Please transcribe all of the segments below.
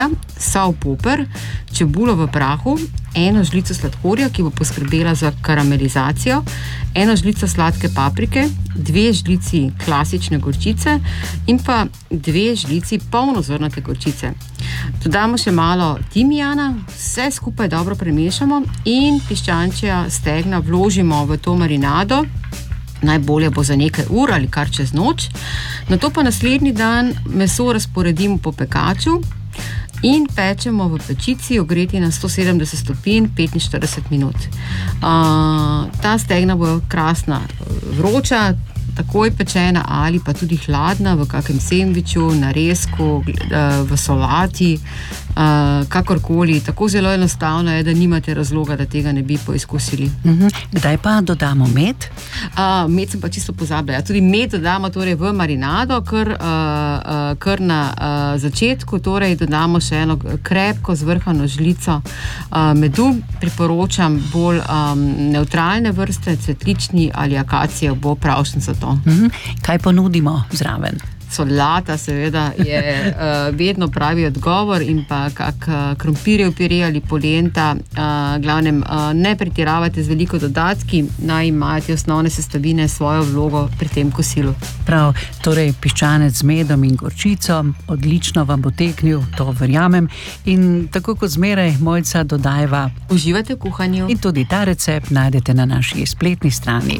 sol, poper, čebulo v prahu, 1 žlico sladkorja, ki bo poskrbela za karamelizacijo, 1 žlico sladke paprike, 2 žlici klasične gorčice in pa 2 žlici polnozrnate gorčice. Dodamo še malo timijana, vse skupaj dobro premešamo in piščančja stegna vložimo v to marinado. Najbolje bo za nekaj ur ali kar čez noč. Nato pa naslednji dan meso razporedimo po pekaču in pečemo v pečici, ogreti na 170 stopinj 45 minut. Ta stegna bo krasna, vroča, takoj pečena ali pa tudi hladna v kakem sendviču, narezku, v solati, kakorkoli. Tako zelo enostavno je, da nimate razloga, da tega ne bi poizkusili. Kdaj pa dodamo med? Med sem pa čisto pozabila. Tudi med dodamo torej v marinado, kar na začetku, torej dodamo še eno krepko zvrhano žlico medu. Priporočam bolj nevtralne vrste, cvetlični ali akacije, bo pravšen za to. Kaj ponudimo zraven? Solata seveda je vedno pravi odgovor in pa kak krompirjev pire ali polenta. Glavnem, ne pretiravajte z veliko dodatki, naj imajo te osnovne sestavine svojo vlogo pri tem kosilu. Prav, torej piščanec z medom in gorčico, odlično vam bo teknil, to verjamem. In tako kot zmeraj, Mojca, dodajva: uživajte v kuhanju. In tudi ta recept najdete na naši spletni strani.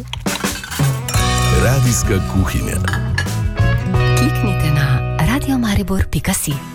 Radijska kuhinja. Kliknite na radiomaribor.si.